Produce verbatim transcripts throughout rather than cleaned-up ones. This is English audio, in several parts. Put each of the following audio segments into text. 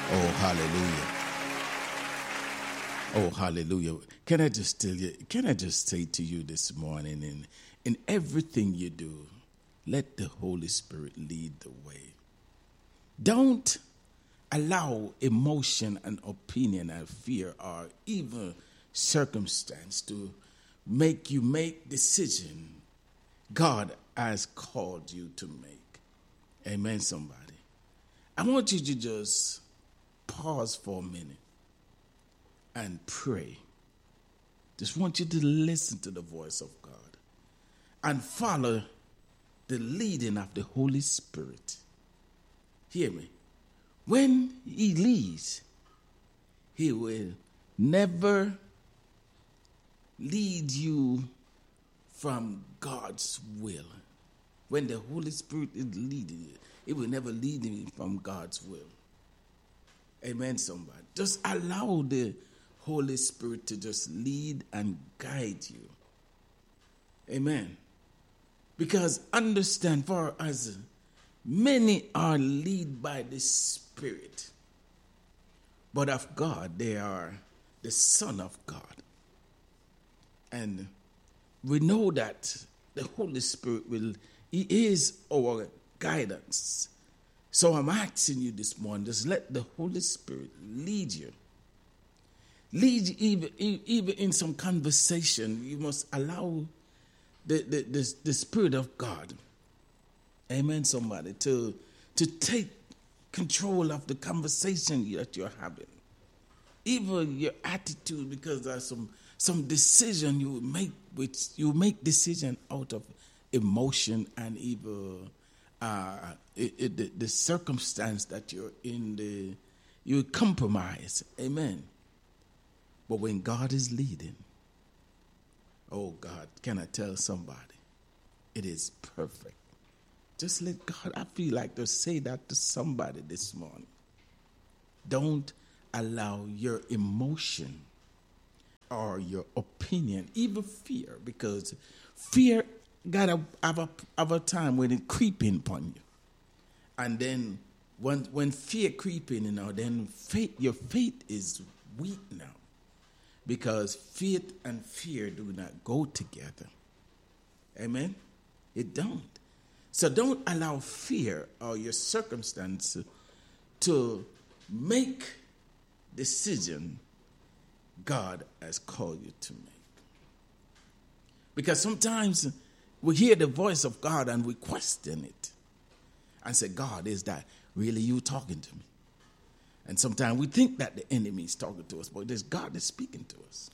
Oh, hallelujah. Oh, hallelujah. Can I just tell you, can I just say to you this morning, in, in everything you do, let the Holy Spirit lead the way. Don't allow emotion and opinion and fear or even circumstance to make you make decision God has called you to make. Amen, somebody. I want you to just pause for a minute and pray. Just want you to listen to the voice of God and follow the leading of the Holy Spirit. Hear me. When he leads, he will never lead you from God's will. When the Holy Spirit is leading you, it will never lead you from God's will. Amen, somebody. Just allow the Holy Spirit to just lead and guide you. Amen. Because understand, for us, many are led by the Spirit, but of God, they are the Son of God. And we know that the Holy Spirit will, He is our guidance. So I'm asking you this morning, just let the Holy Spirit lead you. Lead you even, even in some conversation. You must allow the, the, the, the Spirit of God, amen, somebody, to, to take control of the conversation that you're having. Even your attitude, because there's some some decision you make, which you make decision out of emotion and even uh, it, it, the, the circumstance that you're in, the you compromise, amen. But when God is leading, oh God, can I tell somebody, it is perfect. Just let God, I feel like to say that to somebody this morning. Don't allow your emotion or your opinion, even fear, because fear got to have a, have a time when it creeping upon you. And then when when fear creeping, you know, then faith, your faith is weak now. Because faith and fear do not go together. Amen? It don't. So don't allow fear or your circumstance to make decision God has called you to make. Because sometimes we hear the voice of God and we question it and say, God, is that really you talking to me? And sometimes we think that the enemy is talking to us, but there's God is speaking to us.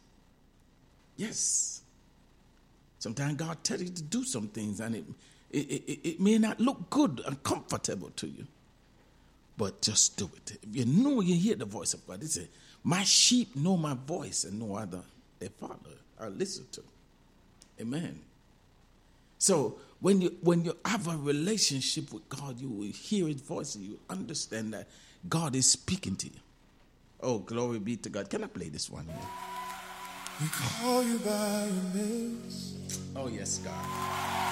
Yes. Sometimes God tells you to do some things and it, it, it, it may not look good and comfortable to you, but just do it. If you know you hear the voice of God, it says, my sheep know my voice and no other they follow or listen to. Amen. So when you when you have a relationship with God, you will hear his voice and you understand that God is speaking to you. Oh, glory be to God. Can I play this one here? We call you by your names. Oh, yes, God.